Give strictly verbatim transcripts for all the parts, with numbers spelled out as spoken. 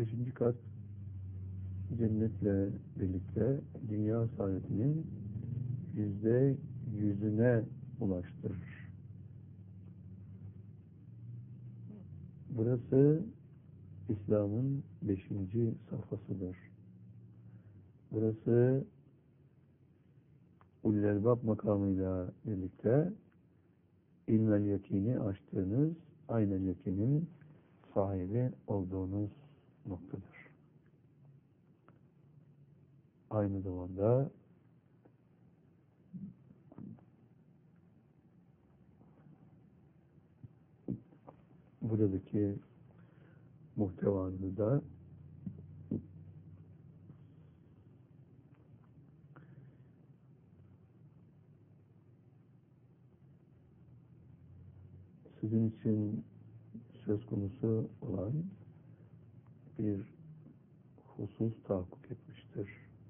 Beşinci kat cennetle birlikte dünya saadetinin yüzde yüzüne ulaştırır. Burası İslam'ın beşinci safhasıdır. Burası Ulul Elbab makamıyla birlikte ilmel yakini açtığınız, aynel yakinin sahibi olduğunuz noktadır. Aynı zamanda buradaki muhtevanı da sizin için söz konusu olan bir husus tahakkuk etmiştir.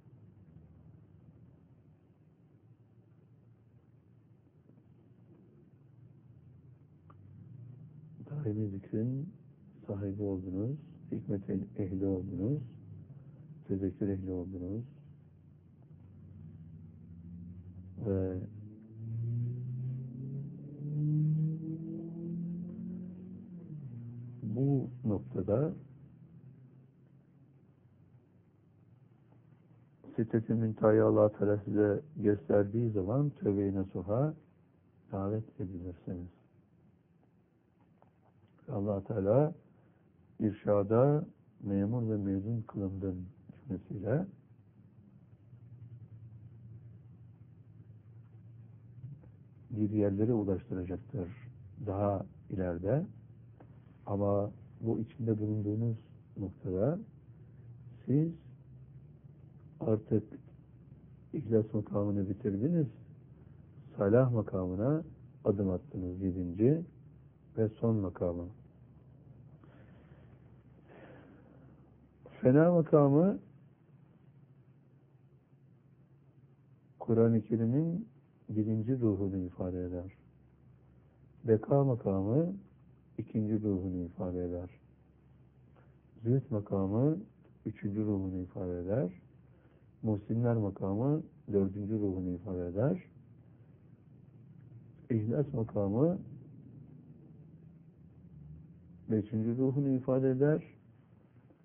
Daimi zikrin sahibi oldunuz, hikmet ehli oldunuz, tezekkür ehli oldunuz ve bu noktada Sitte-i Münteha'yı Allah Teala size gösterdiği zaman tövbe-i nasuha davet edilirsiniz. Allah Teala irşada memur ve mezun kılındın cümlesiyle bir yerlere ulaştıracaktır daha ileride. Ama bu içinde bulunduğunuz noktada siz artık İhlas makamını bitirdiniz, salah makamına adım attınız, yedinci ve son makamı. Fena makamı Kur'an-ı Kerim'in birinci ruhunu ifade eder. Beka makamı ikinci ruhunu ifade eder. Zühd makamı üçüncü ruhunu ifade eder. Muhsinler makamı dördüncü ruhunu ifade eder. İhlas makamı beşinci ruhunu ifade eder.